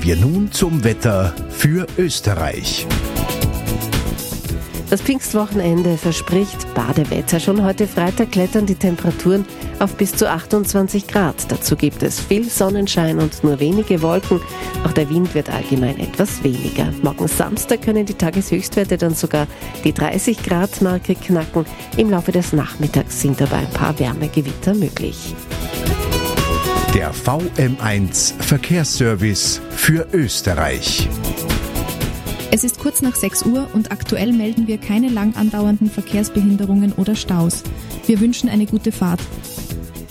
Kommen wir nun zum Wetter für Österreich. Das Pfingstwochenende verspricht Badewetter. Schon heute Freitag klettern die Temperaturen auf bis zu 28 Grad. Dazu gibt es viel Sonnenschein und nur wenige Wolken. Auch der Wind wird allgemein etwas weniger. Morgen Samstag können die Tageshöchstwerte dann sogar die 30 Grad Marke knacken. Im Laufe des Nachmittags sind dabei ein paar Wärmegewitter möglich. Der VM1 Verkehrsservice für Österreich. Es ist kurz nach 6 Uhr und aktuell melden wir keine lang andauernden Verkehrsbehinderungen oder Staus. Wir wünschen eine gute Fahrt.